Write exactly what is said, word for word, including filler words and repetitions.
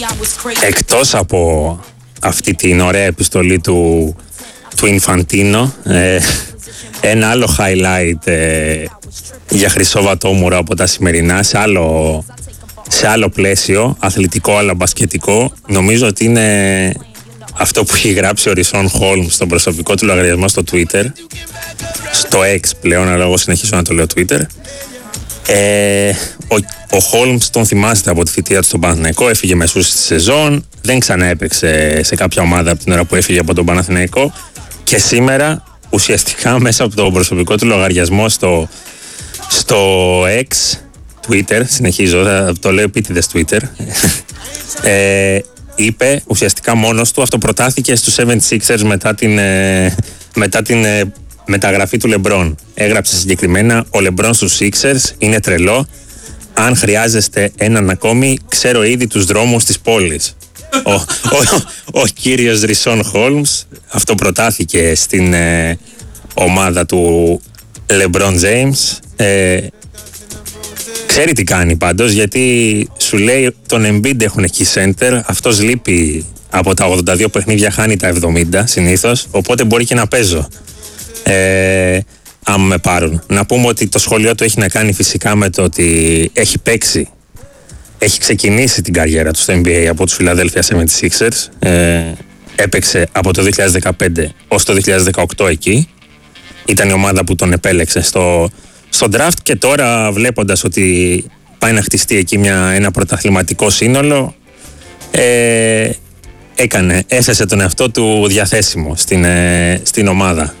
Εκτός από αυτή την ωραία επιστολή του, του Ινφαντίνο, ε, ένα άλλο highlight ε, για Χρυσό Βατόμουρο από τα σημερινά, σε άλλο, σε άλλο πλαίσιο, αθλητικό αλλά μπασκετικό, νομίζω ότι είναι αυτό που έχει γράψει ο Ρισόν Χόλμς στον προσωπικό του λογαριασμό στο Twitter, στο X πλέον, αλλά εγώ συνεχίζω να το λέω Twitter. Ε, ο, ο Χόλμς τον θυμάστε από τη θητεία του στον Παναθηναϊκό, έφυγε μεσούς στη σεζόν, δεν ξανά έπαιξε σε κάποια ομάδα από την ώρα που έφυγε από τον Παναθηναϊκό και σήμερα ουσιαστικά μέσα από το προσωπικό του λογαριασμό στο, στο X, Twitter, συνεχίζω, θα το λέω επίτηδες Twitter, ε, είπε ουσιαστικά μόνος του, αυτοπροτάθηκε στους εβδομήντα έξι μετά την, ε, μετά την ε, μεταγραφή του Λεμπρόν. Έγραψε συγκεκριμένα: ο Λεμπρόν στους Sixers είναι τρελό. Αν χρειάζεστε έναν ακόμη, ξέρω ήδη τους δρόμους της πόλης. ο, ο, ο, ο κύριος Ρισόν Χόλμς αυτοπροτάθηκε στην ε, ομάδα του Λεμπρόν Τζέιμς. Ε, ξέρει τι κάνει πάντως, γιατί σου λέει τον Embiid έχουν εκεί center, αυτός λείπει από τα ογδόντα δύο παιχνίδια, χάνει τα εβδομήντα συνήθως, οπότε μπορεί και να παίζω. Ε, αν με πάρουν. Να πούμε ότι το σχολείο του έχει να κάνει φυσικά με το ότι έχει παίξει, έχει ξεκινήσει την καριέρα του στο N B A από τους Philadelphia εβδομήντα έξι. Ε, έπαιξε από το δύο χιλιάδες δεκαπέντε ως το δύο χιλιάδες δεκαοκτώ εκεί. Ήταν η ομάδα που τον επέλεξε στο, στο draft και τώρα βλέποντας ότι πάει να χτιστεί εκεί μια, ένα πρωταθληματικό σύνολο, ε, έκανε, έθεσε τον εαυτό του διαθέσιμο στην, ε, στην ομάδα.